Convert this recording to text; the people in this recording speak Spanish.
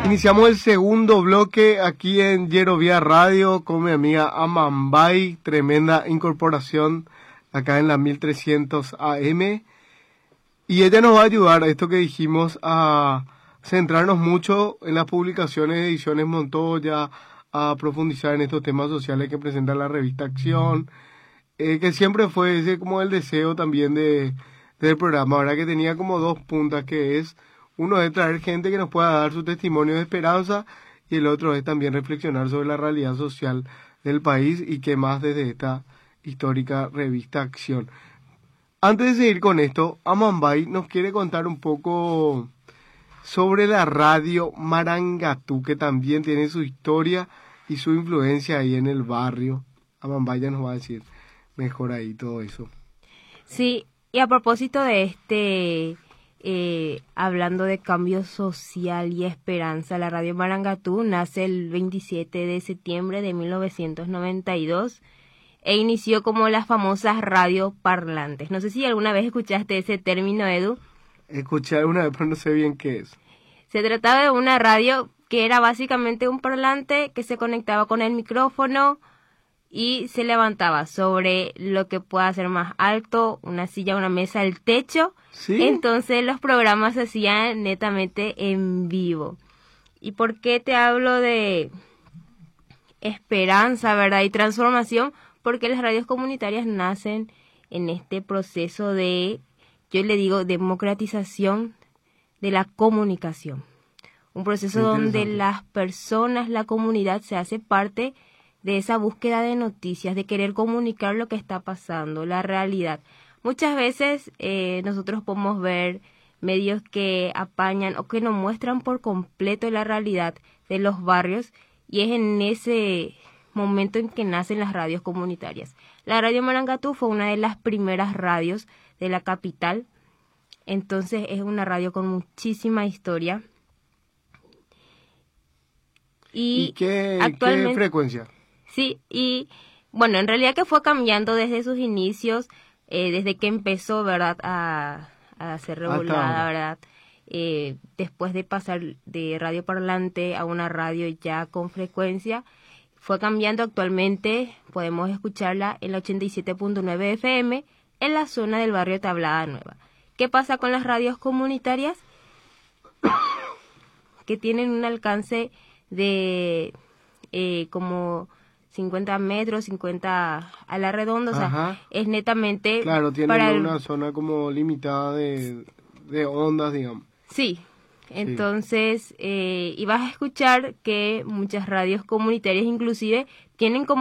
Iniciamos el segundo bloque aquí en Yerovia Radio con mi amiga Amambay, tremenda incorporación acá en la 1300 AM. Y ella nos va a ayudar a esto que dijimos, a centrarnos mucho en las publicaciones de Ediciones Montoya, a profundizar en estos temas sociales que presenta la revista Acción, que siempre fue ese como el deseo también del programa, ¿verdad? Que tenía como dos puntas, que es, uno es traer gente que nos pueda dar su testimonio de esperanza, y el otro es también reflexionar sobre la realidad social del país, y que más desde esta histórica revista Acción. Antes de seguir con esto, Amambay nos quiere contar un poco sobre la radio Marangatú, que también tiene su historia y su influencia ahí en el barrio. Amambay ya nos va a decir mejor ahí todo eso. Sí, y a propósito de hablando de cambio social y esperanza, la radio Marangatú nace el 27 de septiembre de 1992 e inició como las famosas radio parlantes. No sé si alguna vez escuchaste ese término, Edu. Escuché alguna vez, pero no sé bien qué es. Se trataba de una radio que era básicamente un parlante que se conectaba con el micrófono y se levantaba sobre lo que pueda ser más alto, una silla, una mesa, el techo. ¿Sí? Entonces los programas se hacían netamente en vivo. ¿Y por qué te hablo de esperanza, verdad, y transformación? Porque las radios comunitarias nacen en este proceso de, yo le digo, democratización de la comunicación. Un proceso donde las personas, la comunidad se hace parte de esa búsqueda de noticias, de querer comunicar lo que está pasando, la realidad. Muchas veces nosotros podemos ver medios que apañan o que nos muestran por completo la realidad de los barrios, y es en ese momento en que nacen las radios comunitarias. La radio Marangatú fue una de las primeras radios de la capital, entonces es una radio con muchísima historia. ¿Y qué frecuencia? Sí, y bueno, en realidad que fue cambiando desde sus inicios, desde que empezó, ¿verdad?, a ser regulada, ¿verdad? Después de pasar de radio parlante a una radio ya con frecuencia, fue cambiando. Actualmente podemos escucharla en la 87.9 FM en la zona del barrio Tablada Nueva. ¿Qué pasa con las radios comunitarias? Que tienen un alcance de como 50 metros, 50 a la redonda, o sea, es netamente... Claro, tienen una zona como limitada de ondas, digamos. Sí, entonces, y vas a escuchar que muchas radios comunitarias inclusive tienen como